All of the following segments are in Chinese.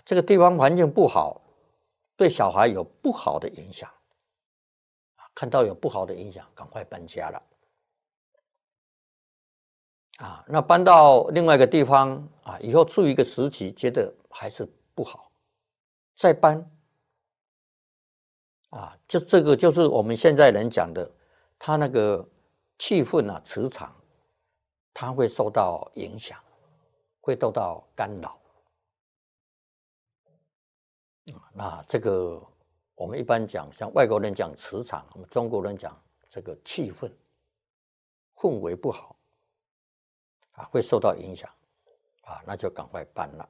这个地方环境不好，对小孩有不好的影响，看到有不好的影响，赶快搬家了。那搬到另外一个地方以后住一个时期，觉得还是不好，再搬就这个就是我们现在人讲的，他那个气氛磁场，它会受到影响，会受到干扰。那这个我们一般讲，像外国人讲磁场，我们中国人讲这个气氛，氛围不好会受到影响那就赶快搬了。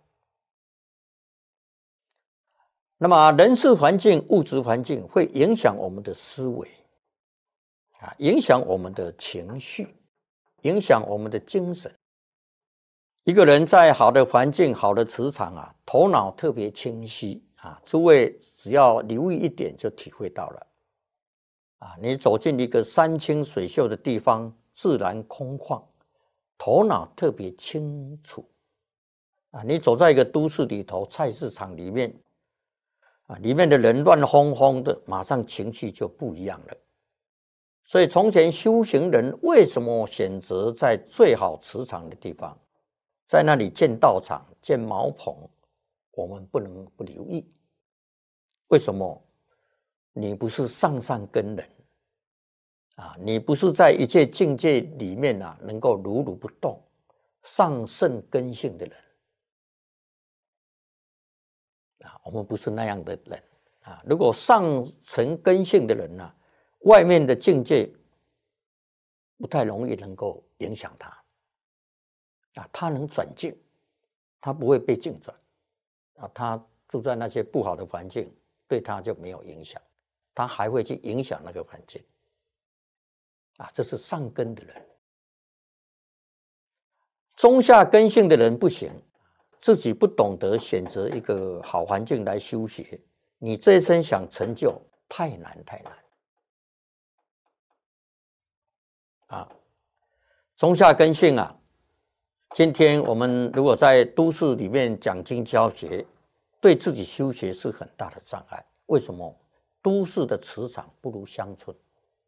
那么人事环境、物质环境会影响我们的思维影响我们的情绪，影响我们的精神。一个人在好的环境、好的磁场头脑特别清晰诸位只要留意一点就体会到了你走进一个山清水秀的地方，自然空旷，头脑特别清楚你走在一个都市里头，菜市场里面里面的人乱哄哄的，马上情绪就不一样了。所以从前修行人为什么选择在最好磁场的地方，在那里建道场、建茅棚，我们不能不留意。为什么？你不是上善根人你不是在一切境界里面能够如如不动、上圣根性的人我们不是那样的人如果上层根性的人外面的境界不太容易能够影响他他能转境，他不会被境转他住在那些不好的环境，对他就没有影响，他还会去影响那个环境这是上根的人。中下根性的人不行，自己不懂得选择一个好环境来修学，你这一生想成就太难太难中下根性今天我们如果在都市里面讲经教学，对自己修学是很大的障碍。为什么？都市的磁场不如乡村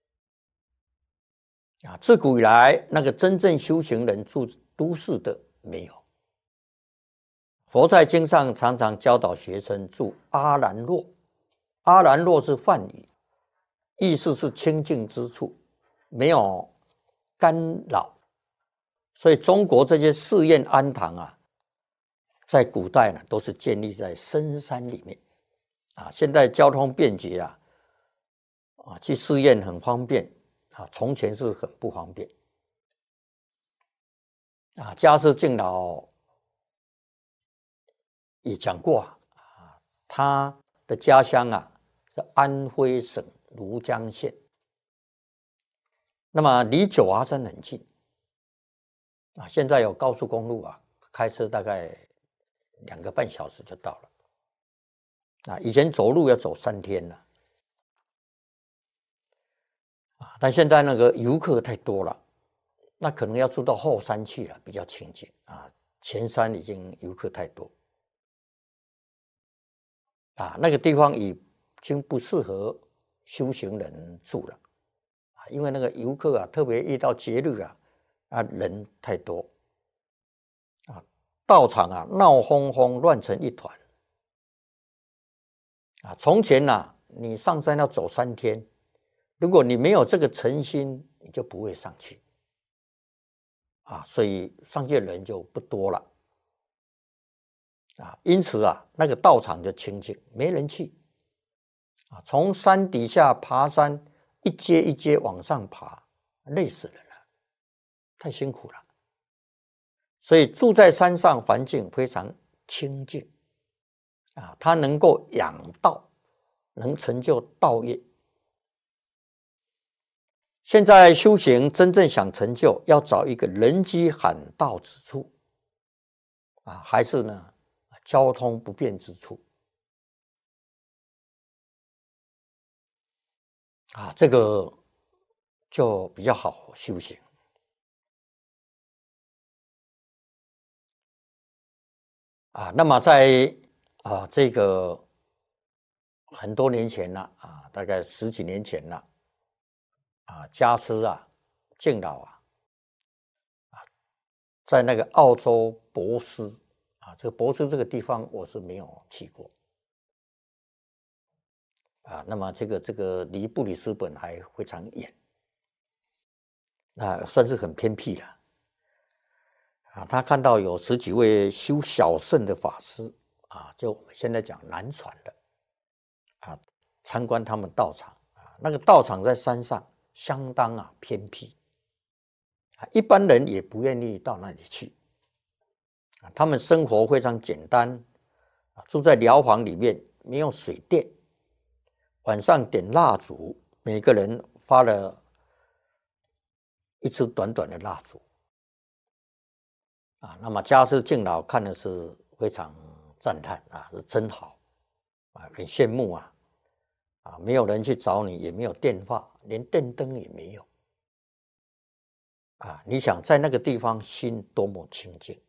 自古以来那个真正修行人住都市的没有。佛在经上常常教导学生住阿兰若，阿兰若是梵语，意思是清净之处，没有干扰。所以中国这些寺院庵堂在古代都是建立在深山里面现在交通便捷去寺院很方便从前是很不方便嘉释敬老也讲过他的家乡是安徽省庐江县，那么离九华山很近现在有高速公路开车大概2个半小时就到了以前走路要走3天了但现在那个游客太多了，那可能要住到后山去了，比较清静前山已经游客太多那个地方已经不适合修行人住了因为那个游客特别遇到节日人太多道场闹哄哄，乱成一团从前你上山要走3天，如果你没有这个诚心，你就不会上去所以上去的人就不多了因此那个道场就清净，没人去从山底下爬山，一阶一阶往上爬，累死人了，太辛苦了。所以住在山上，环境非常清净它能够养道，能成就道业。现在修行真正想成就，要找一个人迹罕到之处还是呢交通不便之处这个就比较好修行那么在这个很多年前了大概10几年前了家师敬老在那个澳洲博斯这个博斯这个地方我是没有去过那么这个离布里斯本还非常远，算是很偏僻了他看到有10几位修小乘的法师就我们现在讲南传的参观他们道场那个道场在山上，相当偏僻一般人也不愿意到那里去他们生活非常简单住在寮房里面，没有水电，晚上点蜡烛，每个人发了一支短短的蜡烛那么家师敬老看的是非常赞叹是真好很羡慕没有人去找你，也没有电话，连电灯也没有你想在那个地方心多么清净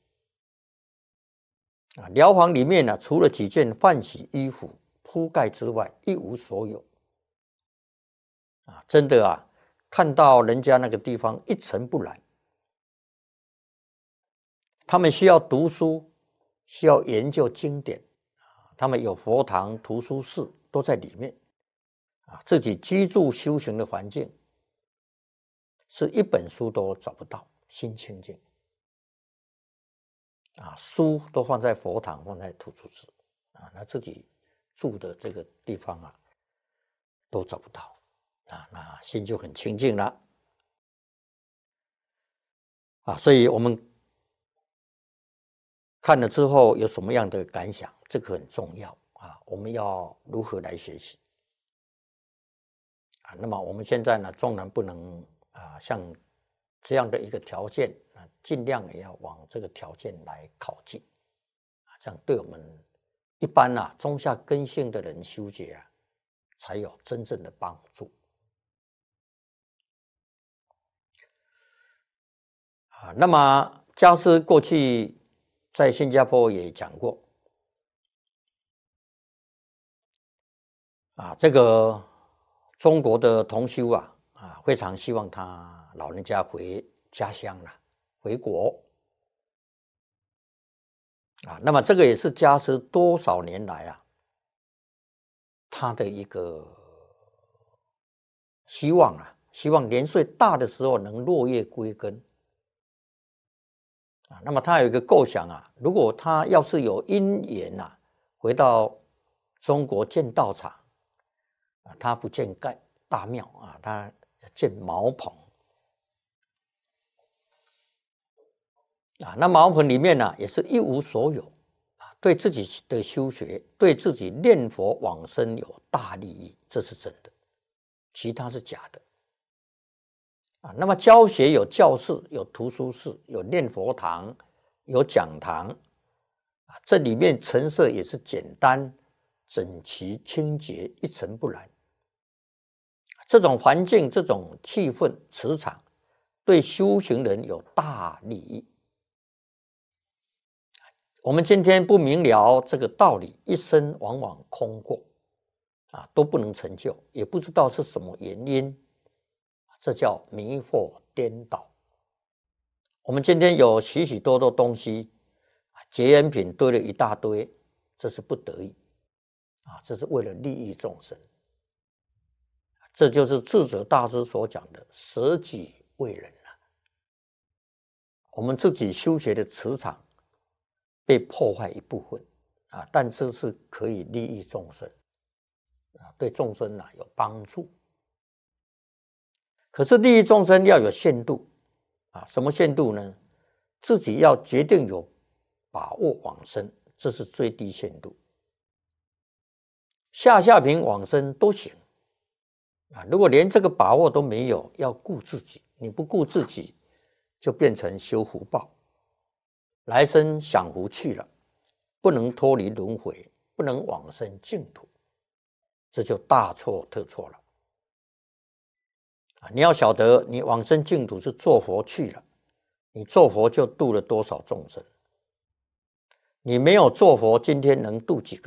寮房里面除了几件换洗衣服铺盖之外一无所有真的看到人家那个地方一尘不染，他们需要读书，需要研究经典他们有佛堂图书室都在里面自己居住修行的环境是一本书都找不到，心清净书都放在佛堂，放在图书室那自己住的这个地方都找不到那心就很清净了所以我们看了之后有什么样的感想，这个很重要我们要如何来学习那么我们现在呢，纵然不能像这样的一个条件尽量也要往这个条件来靠近这样对我们一般中下根性的人修学才有真正的帮助那么家师过去在新加坡也讲过这个中国的同修非常希望他老人家回家乡回国那么这个也是家师多少年来他的一个希望希望年岁大的时候能落叶归根那么他有一个构想如果他要是有因缘回到中国建道场他不建盖大庙他建茅棚那茅棚里面也是一无所有对自己的修学，对自己念佛往生有大利益，这是真的，其他是假的那么教学有教室，有图书室，有念佛堂，有讲堂这里面陈设也是简单整齐清洁，一尘不染这种环境，这种气氛磁场对修行人有大利益我们今天不明了这个道理，一生往往空过都不能成就，也不知道是什么原因，这叫迷惑颠倒我们今天有许许多多东西结缘品堆了一大堆，这是不得已这是为了利益众生这就是智者大师所讲的舍己为人我们自己修学的磁场被破坏一部分但这是可以利益众生对众生有帮助可是利益众生要有限度什么限度呢？自己要决定有把握往生，这是最低限度下品往生都行如果连这个把握都没有，要顾自己，你不顾自己就变成修福报来生享福去了，不能脱离轮回，不能往生净土，这就大错特错了你要晓得你往生净土是做佛去了，你做佛就度了多少众生，你没有做佛今天能度几个